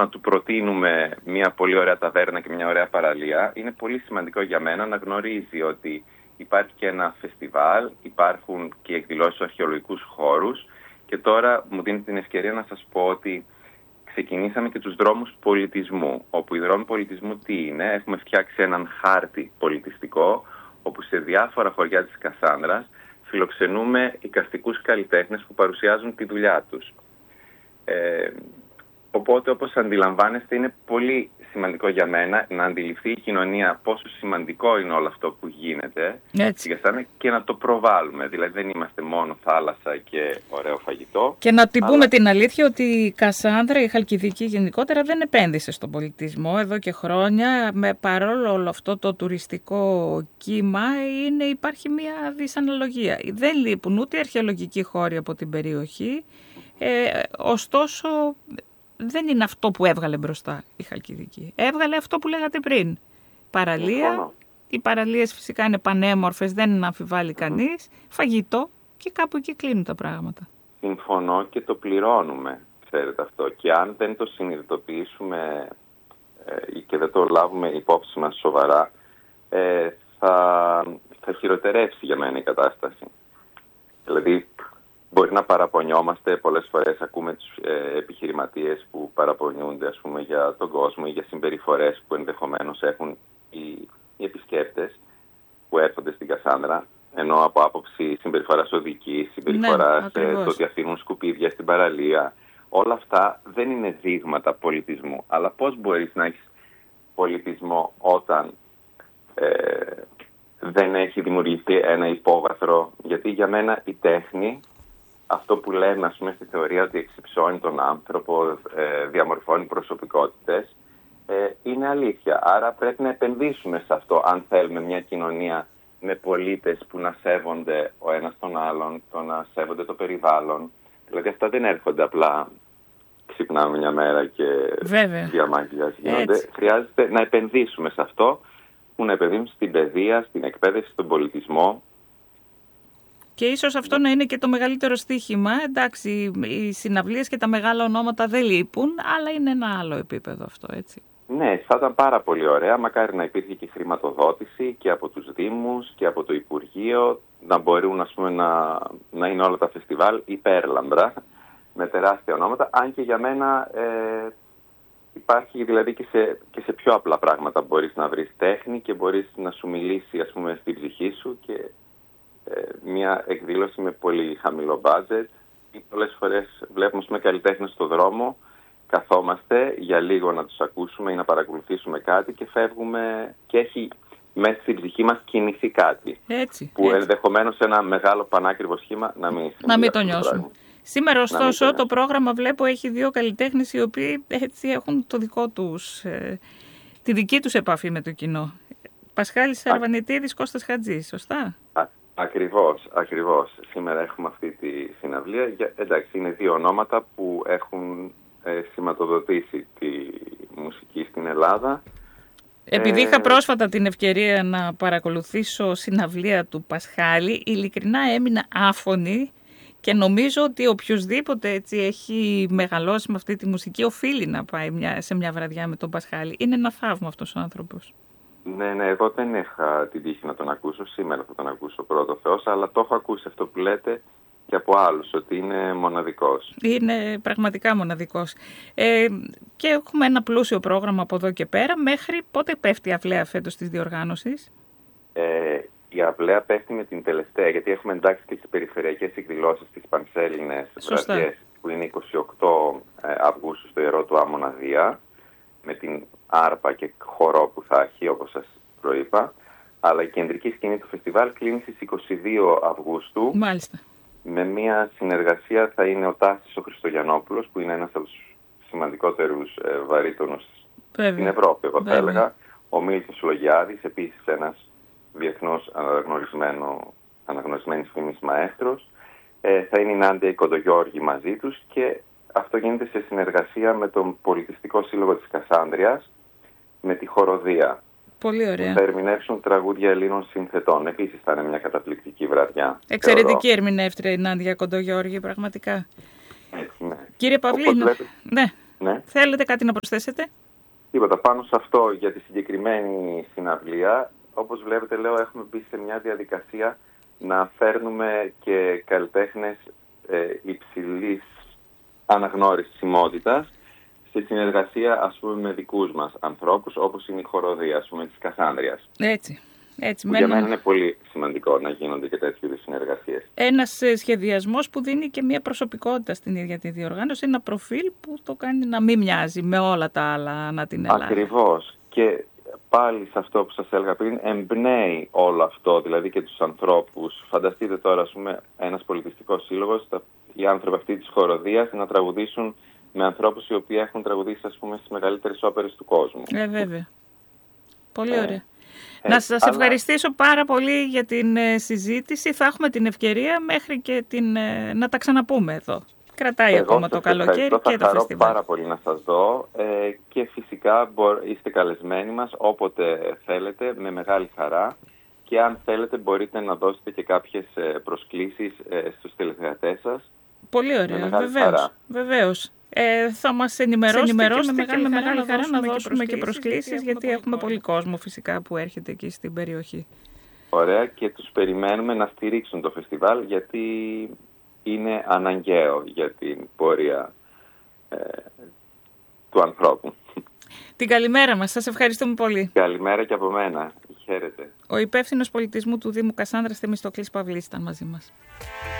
να του προτείνουμε μια πολύ ωραία ταβέρνα και μια ωραία παραλία, είναι πολύ σημαντικό για μένα να γνωρίζει ότι υπάρχει και ένα φεστιβάλ, υπάρχουν και εκδηλώσεις στους αρχαιολογικούς χώρους και τώρα μου δίνει την ευκαιρία να σας πω ότι ξεκινήσαμε και τους δρόμους πολιτισμού, όπου οι δρόμοι πολιτισμού τι είναι? Έχουμε φτιάξει έναν χάρτη πολιτιστικό, όπου σε διάφορα χωριά της Κασάνδρας φιλοξενούμε εικαστικούς καλλιτέχνες που παρουσιάζουν τη δουλειά τους. Οπότε, όπως αντιλαμβάνεστε, είναι πολύ σημαντικό για μένα να αντιληφθεί η κοινωνία πόσο σημαντικό είναι όλο αυτό που γίνεται και να το προβάλλουμε. Δηλαδή δεν είμαστε μόνο θάλασσα και ωραίο φαγητό. Και να την πούμε την αλήθεια ότι η Κασάνδρα, η Χαλκιδική γενικότερα, δεν επένδυσε στον πολιτισμό εδώ και χρόνια. Παρόλο όλο αυτό το τουριστικό κύμα υπάρχει μια δυσαναλογία. Δεν λείπουν ούτε αρχαιολογικοί χώροι από την περιοχή, ωστόσο δεν είναι αυτό που έβγαλε μπροστά η Χαλκιδική. Έβγαλε αυτό που λέγατε πριν. Παραλία. Οι παραλίες φυσικά είναι πανέμορφες, δεν αμφιβάλλει κανείς. Φαγητό και κάπου εκεί κλείνουν τα πράγματα. Συμφωνώ και το πληρώνουμε, ξέρετε αυτό. Και αν δεν το συνειδητοποιήσουμε και δεν το λάβουμε υπόψη μας σοβαρά, θα χειροτερεύσει για μένα η κατάσταση. Δηλαδή, μπορεί να παραπονιόμαστε, πολλές φορές ακούμε τους επιχειρηματίες που παραπονιούνται ας πούμε, για τον κόσμο ή για συμπεριφορές που ενδεχομένως έχουν οι επισκέπτες που έρχονται στην Κασάνδρα, ενώ από άποψη συμπεριφοράς οδικής, συμπεριφοράς το ότι αφήνουν σκουπίδια στην παραλία, όλα αυτά δεν είναι δείγματα πολιτισμού. Αλλά πώς μπορείς να έχεις πολιτισμό όταν δεν έχει δημιουργηθεί ένα υπόβαθρο? Γιατί για μένα η τέχνη, αυτό που λέμε ας πούμε στη θεωρία ότι εξυψώνει τον άνθρωπο, διαμορφώνει προσωπικότητες, είναι αλήθεια. Άρα πρέπει να επενδύσουμε σε αυτό αν θέλουμε μια κοινωνία με πολίτες που να σέβονται ο ένας τον άλλον, το να σέβονται το περιβάλλον. Δηλαδή αυτά δεν έρχονται απλά ξυπνάμε μια μέρα και διαμάχες γίνονται. Χρειάζεται να επενδύσουμε σε αυτό, που να επενδύσουμε στην παιδεία, στην εκπαίδευση, στον πολιτισμό. Και ίσως αυτό να είναι και το μεγαλύτερο στοίχημα. Εντάξει, οι συναυλίες και τα μεγάλα ονόματα δεν λείπουν, αλλά είναι ένα άλλο επίπεδο αυτό, έτσι. Ναι, θα ήταν πάρα πολύ ωραία. Μακάρι να υπήρχε και χρηματοδότηση και από τους Δήμους και από το Υπουργείο, να μπορούν ας πούμε, να είναι όλα τα φεστιβάλ υπέρλαμπρα, με τεράστια ονόματα. Αν και για μένα υπάρχει δηλαδή και σε πιο απλά πράγματα μπορείς να βρεις τέχνη και μπορείς να σου μιλήσει ας πούμε, στην ψυχή σου και μια εκδήλωση με πολύ χαμηλό budget. Πολλές φορές βλέπουμε καλλιτέχνες στον δρόμο, καθόμαστε για λίγο να τους ακούσουμε ή να παρακολουθήσουμε κάτι και φεύγουμε και έχει μέσα στην ψυχή μας κινηθεί κάτι. Που ενδεχομένως ένα μεγάλο πανάκριβο σχήμα να μην το νιώσουμε. Σήμερα ωστόσο το πρόγραμμα βλέπω έχει 2 καλλιτέχνες οι οποίοι έτσι έχουν το δικό τους, τη δική τους επαφή με το κοινό. Πασχάλης Σαρβανιτίδης, Κώστας Χατζής, σωστά? Ακριβώς. Σήμερα έχουμε αυτή τη συναυλία. Εντάξει, είναι 2 ονόματα που έχουν σηματοδοτήσει τη μουσική στην Ελλάδα. Επειδή είχα πρόσφατα την ευκαιρία να παρακολουθήσω συναυλία του Πασχάλη, ειλικρινά έμεινα άφωνη και νομίζω ότι οποιοσδήποτε έτσι έχει μεγαλώσει με αυτή τη μουσική οφείλει να πάει σε μια βραδιά με τον Πασχάλη. Είναι ένα θαύμα αυτός ο άνθρωπος. Ναι, εγώ δεν είχα την τύχη να τον ακούσω. Σήμερα θα τον ακούσω πρώτο Θεός, αλλά το έχω ακούσει αυτό που λέτε και από άλλους, ότι είναι μοναδικός. Είναι πραγματικά μοναδικός. Και έχουμε ένα πλούσιο πρόγραμμα από εδώ και πέρα. Μέχρι πότε πέφτει η αυλαία φέτος της διοργάνωσης? Η αυλαία πέφτει με την τελευταία, γιατί έχουμε εντάξει και τις περιφερειακές εκδηλώσεις της Πανσέλινες βραδιές, που είναι 28 Αυγούστου στο Ιερό του Άμμονα Δία, με την άρπα και χορό που θα έχει, όπως σας προείπα. Αλλά η κεντρική σκηνή του φεστιβάλ κλείνει στις 22 Αυγούστου. Μάλιστα. Με μια συνεργασία θα είναι ο Τάσης ο Χριστογιαννόπουλος, που είναι ένας από τους σημαντικότερους βαρύτονους στην Ευρώπη, εγώ θα έλεγα. Ο Μίλτος Λογιάδης, επίσης ένας διεθνώς αναγνωρισμένης φήμης μαέστρος. Θα είναι η Νάντια Κοντογιώργη μαζί τους και αυτό γίνεται σε συνεργασία με τον Πολιτιστικό Σύλλογο της Κασάνδριας, με τη Χοροδία. Πολύ ωραία. Θα ερμηνεύσουν τραγούδια Ελλήνων συνθετών. Επίσης θα είναι μια καταπληκτική βραδιά. Εξαιρετική ερμηνεύτρια η Νάντια Κοντογιώργη, πραγματικά. Έτσι, ναι. Κύριε Παυλίνο, Ναι. Θέλετε κάτι να προσθέσετε? Τίποτα. Πάνω σε αυτό για τη συγκεκριμένη συναυλία, όπως βλέπετε, έχουμε μπει σε μια διαδικασία να φέρνουμε και καλλιτέχνες υψηλής αναγνωρισιμότητας σε συνεργασία, ας πούμε, με δικούς μας ανθρώπους, όπως είναι η χοροδία, ας πούμε, της Κασάνδριας. Έτσι. Που για μένα είναι πολύ σημαντικό να γίνονται και τέτοιου είδους συνεργασίες. Ένας σχεδιασμός που δίνει και μια προσωπικότητα στην ίδια τη διοργάνωση, ένα προφίλ που το κάνει να μην μοιάζει με όλα τα άλλα ανά την Ελλάδα. Ακριβώς. Και πάλι σε αυτό που σας έλεγα πριν, εμπνέει όλο αυτό, δηλαδή και τους ανθρώπους. Φανταστείτε τώρα, ας πούμε, ένας πολιτιστικός σύλλογος, οι άνθρωποι αυτοί της χοροδίας να τραγουδήσουν με ανθρώπους οι οποίοι έχουν τραγουδήσει, ας πούμε, στις μεγαλύτερες όπερες του κόσμου. Βέβαια. Πολύ ωραία. Να σας ευχαριστήσω πάρα πολύ για την συζήτηση. Θα έχουμε την ευκαιρία μέχρι και να τα ξαναπούμε εδώ. Κρατάει ακόμα το καλοκαίρι και το φεστιβάλ. Θα πάρα πολύ να σας δω και φυσικά είστε καλεσμένοι μας όποτε θέλετε, με μεγάλη χαρά. Και αν θέλετε μπορείτε να δώσετε και κάποιες προσκλήσεις στους τηλεθεατές σας. Πολύ ωραία, βεβαίως. Θα μας ενημερώσετε και με μεγάλη χαρά να δώσουμε και προσκλήσεις, γιατί έχουμε πολύ κόσμο φυσικά που έρχεται εκεί στην περιοχή. Ωραία, και τους περιμένουμε να στηρίξουν το φεστιβάλ, γιατί είναι αναγκαίο για την πορεία του ανθρώπου. Την καλημέρα μας. Σας ευχαριστούμε πολύ. Καλημέρα και από μένα. Χαίρετε. Ο υπεύθυνος πολιτισμού του Δήμου Κασάνδρας, Θεμιστοκλής Παυλής, ήταν μαζί μας.